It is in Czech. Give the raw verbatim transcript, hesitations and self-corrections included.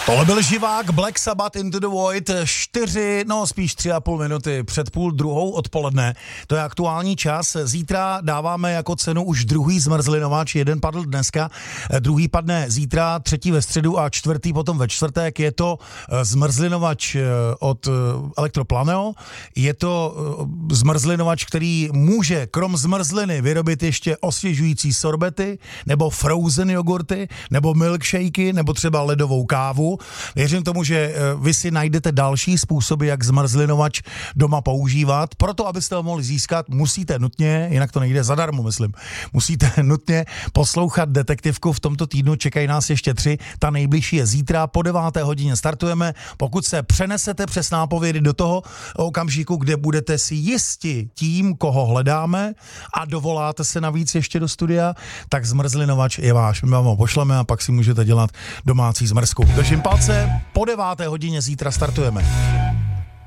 Tohle byl živák Black Sabbath Into the Void, čtyři, no spíš tři a půl minuty před půl druhou odpoledne. To je aktuální čas. Zítra dáváme jako cenu už druhý zmrzlinovač, jeden padl dneska, druhý padne zítra, třetí ve středu a čtvrtý potom ve čtvrtek. Je to zmrzlinovač od Elektroplaneo. Je to zmrzlinovač, který může krom zmrzliny vyrobit ještě osvěžující sorbety, nebo frozen jogurty, nebo milkshakey, nebo třeba ledovou kávu. Věřím tomu, že vy si najdete další způsoby, jak zmrzlinovač doma používat. Proto, abyste ho mohli získat, musíte nutně, jinak to nejde zadarmo, myslím, musíte nutně poslouchat Detektivku. V tomto týdnu čekají nás ještě tři. Ta nejbližší je zítra, po deváté hodině startujeme. Pokud se přenesete přes nápovědy do toho okamžiku, kde budete si jisti tím, koho hledáme, a dovoláte se navíc ještě do studia, tak zmrzlinovač je váš. My vám ho pošleme a pak si můžete dělat domácí zmrzku. Držím palce, po deváté hodině zítra startujeme.